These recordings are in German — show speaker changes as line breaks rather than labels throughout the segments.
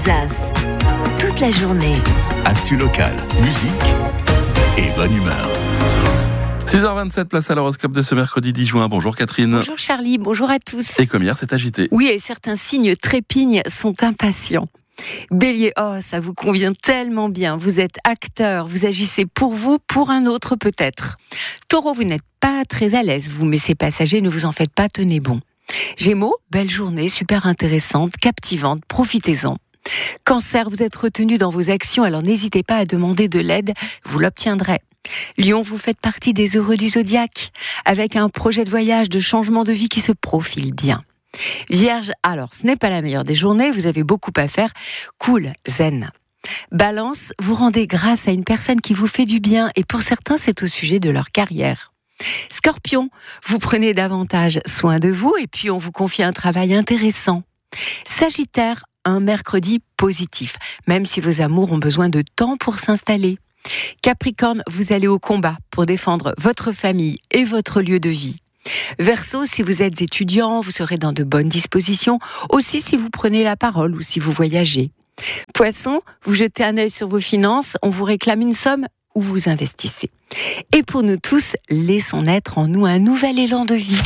Zas, toute la journée.
Actu locale, musique et bonne humeur.
6h27, place à l'horoscope de ce mercredi 10 juin. Bonjour Catherine.
Bonjour Charlie, bonjour à tous.
Et comme hier, c'est agité.
Oui, et certains signes trépignent sont impatients. Bélier, oh, ça vous convient tellement bien. Vous êtes acteur, vous agissez pour vous, pour un autre peut-être. Taureau, vous n'êtes pas très à l'aise, vous, mais ces passagers, ne vous en faites pas, tenez bon. Gémeaux, belle journée, super intéressante, captivante, profitez-en. Cancer, vous êtes retenu dans vos actions, alors n'hésitez pas à demander de l'aide, vous l'obtiendrez. Lion, vous faites partie des heureux du zodiaque, avec un projet de voyage, de changement de vie qui se profile bien. Vierge, alors ce n'est pas la meilleure des journées, vous avez beaucoup à faire, cool, zen. Balance, vous rendez grâce à une personne qui vous fait du bien, et pour certains c'est au sujet de leur carrière. Scorpion, vous prenez davantage soin de vous, et puis on vous confie un travail intéressant. Sagittaire, un mercredi positif, même si vos amours ont besoin de temps pour s'installer. Capricorne, vous allez au combat pour défendre votre famille et votre lieu de vie. Verseau, si vous êtes étudiant, vous serez dans de bonnes dispositions, aussi si vous prenez la parole ou si vous voyagez. Poisson, vous jetez un œil sur vos finances, on vous réclame une somme ou vous investissez. Et pour nous tous, laissons naître en nous un nouvel élan de vie.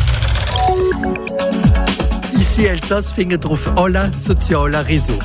Ici Elsass findet auf alle sozialen Réseaux.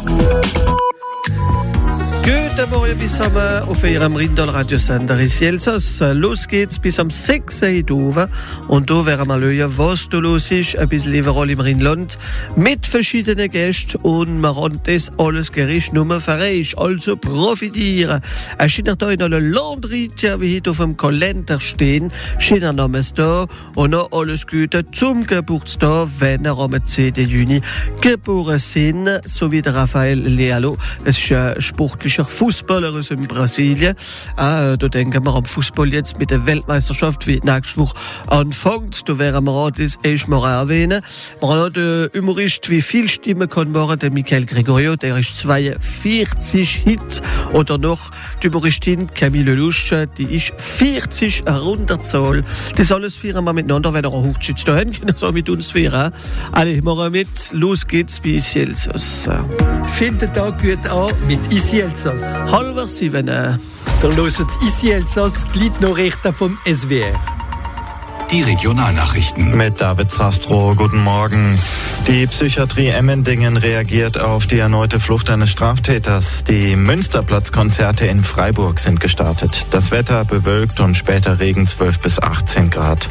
Guten Morgen bis zusammen auf Ihrem Rindal-Radiosender Ici Elsass. Los geht's bis am 6. Oktober. Und da werden wir schauen, was da los ist, ein bisschen überall im Rheinland, mit verschiedenen Gästen. Und wir haben das alles Gericht nur für euch. Also profitieren. Ein schöner Tag in allen Landräten, wie heute auf dem Kalender stehen. Schöner Name ist da. Und noch alles Gute zum Geburtstag, wenn er am 10. Juni geboren sind. So wie der Rafael Lealo. Es ist ein sportlicher Fußballer aus Brasilien. Da denken wir am Fußball jetzt mit der Weltmeisterschaft, wie nächste Woche anfängt. Da werden wir auch das erstmal erwähnen. Wir haben auch den Humorist, wie viel Stimmen kann machen, der Michael Gregorio, der ist 42 Hits. Oder noch die Humoristin Camille Lelouch, die ist 40 Runderzahl. Das alles feiern wir miteinander, wenn ihr eine Hochzeit da habt, können wir mit uns feiern. Alle, machen wir mit. Los geht's bei Ici Elsass.
Findet den Tag gut an mit Ici Elsass.
6:30.
Dann hört Ici Elsass die Gliednachrichten vom SWR.
Die Regionalnachrichten.
Mit David Sastro, guten Morgen. Die Psychiatrie Emmendingen reagiert auf die erneute Flucht eines Straftäters. Die Münsterplatzkonzerte in Freiburg sind gestartet. Das Wetter bewölkt und später Regen 12 bis 18 Grad.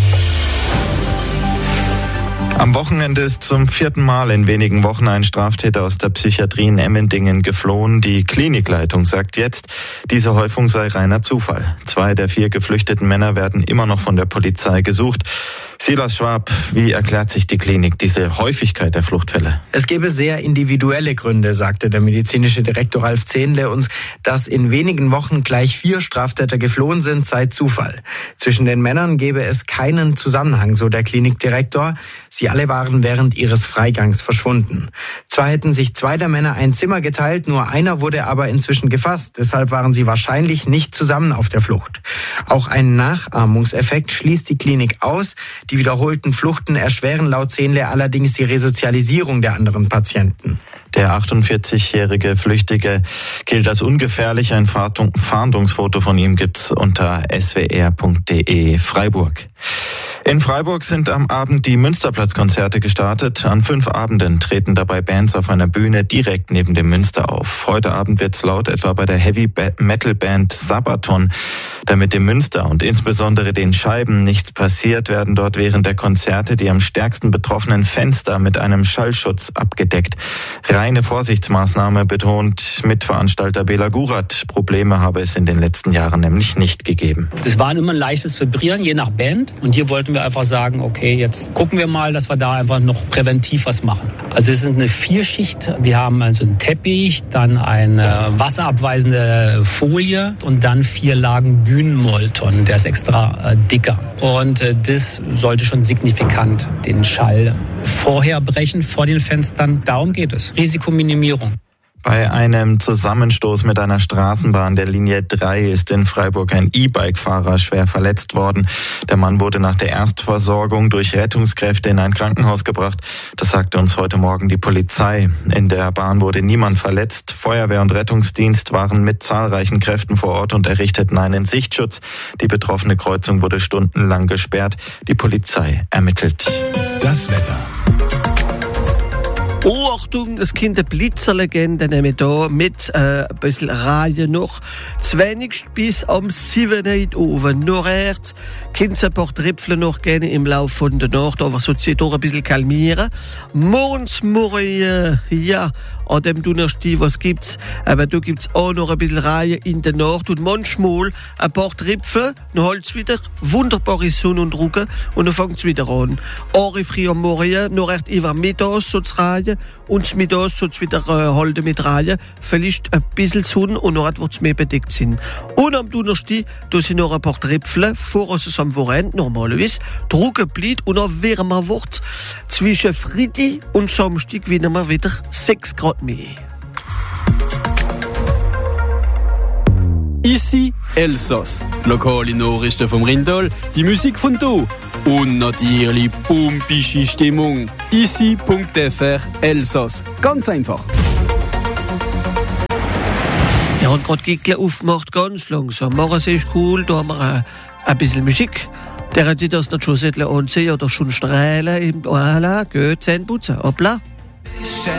Am Wochenende ist zum 4. Mal in wenigen Wochen ein Straftäter aus der Psychiatrie in Emmendingen geflohen. Die Klinikleitung sagt jetzt, diese Häufung sei reiner Zufall. 2 der 4 geflüchteten Männer werden immer noch von der Polizei gesucht. Silas Schwab, wie erklärt sich die Klinik diese Häufigkeit der Fluchtfälle?
Es gäbe sehr individuelle Gründe, sagte der medizinische Direktor Ralf Zehnle uns. Dass in wenigen Wochen gleich 4 Straftäter geflohen sind, sei Zufall. Zwischen den Männern gäbe es keinen Zusammenhang, so der Klinikdirektor. Sie alle waren während ihres Freigangs verschwunden. Zwar hätten sich 2 der Männer ein Zimmer geteilt, nur einer wurde aber inzwischen gefasst. Deshalb waren sie wahrscheinlich nicht zusammen auf der Flucht. Auch ein Nachahmungseffekt schließt die Klinik aus. Die wiederholten Fluchten erschweren laut Zehnle allerdings die Resozialisierung der anderen Patienten.
Der 48-jährige Flüchtige gilt als ungefährlich. Ein Fahndungsfoto von ihm gibt's unter swr.de Freiburg. In Freiburg sind am Abend die Münsterplatzkonzerte gestartet. An 5 Abenden treten dabei Bands auf einer Bühne direkt neben dem Münster auf. Heute Abend wird's laut, etwa bei der Heavy-Metal-Band Sabaton. Damit dem Münster und insbesondere den Scheiben nichts passiert, werden dort während der Konzerte die am stärksten betroffenen Fenster mit einem Schallschutz abgedeckt. Reine Vorsichtsmaßnahme, betont Mitveranstalter Bela Gurat. Probleme habe es in den letzten Jahren nämlich nicht gegeben.
Das war immer ein leichtes Vibrieren, je nach Band. Und hier wollten wir einfach sagen, okay, jetzt gucken wir mal, dass wir da einfach noch präventiv was machen. Also es ist eine 4-Schicht. Wir haben also einen Teppich, dann eine wasserabweisende Folie und dann 4 Lagen Bühnenmolton. Der ist extra dicker. Und das sollte schon signifikant den Schall vorher brechen vor den Fenstern. Darum geht es. Risikominimierung.
Bei einem Zusammenstoß mit einer Straßenbahn der Linie 3 ist in Freiburg ein E-Bike-Fahrer schwer verletzt worden. Der Mann wurde nach der Erstversorgung durch Rettungskräfte in ein Krankenhaus gebracht. Das sagte uns heute Morgen die Polizei. In der Bahn wurde niemand verletzt. Feuerwehr und Rettungsdienst waren mit zahlreichen Kräften vor Ort und errichteten einen Sichtschutz. Die betroffene Kreuzung wurde stundenlang gesperrt. Die Polizei ermittelt.
Das Wetter.
Oh, Achtung, es kommt eine Blitzerlegende nämlich da mit ein bisschen Reihe noch. 20 bis am 7 Uhr. Nachher können es ein paar Tröpfchen noch gerne im Laufe von der Nacht, aber so zieht auch ein bisschen kalmieren. Morgens, ja, an dem Donnerstag, was gibt's? Aber da gibt's auch noch ein bisschen Reihe in der Nacht und manchmal ein paar Tröpfchen, dann halt's wieder wunderbare Sonnendrucke und dann fängt's wieder an. Auch früh am Morgen, noch recht über mittags so zu Reihe und mittags so wieder halten mit Reihe. Vielleicht ein bisschen Sonne und noch wird's mehr bedeckt sein. Und am Donnerstag, da sind noch ein paar Tröpfchen, voraus es am Wochenende normalerweise, Drucke bleibt und auch wärmer wird. Zwischen Freitag und Samstag wieder mal wieder 6 Grad mehr.
Ici Elsass. Lokale Nachrichten vom Rheintal, die Musik von hier. Und natürlich pumpische Stimmung. Ici.fr Elsass. Ganz einfach.
Ja, und gerade Gickle aufgemacht, ganz langsam. Machen Sie ist cool, da haben wir ein bisschen Musik. Der hat sich das nicht schon ansehen oder schon strahlen. Voilà, gut, Zähne putzen. Hoppla.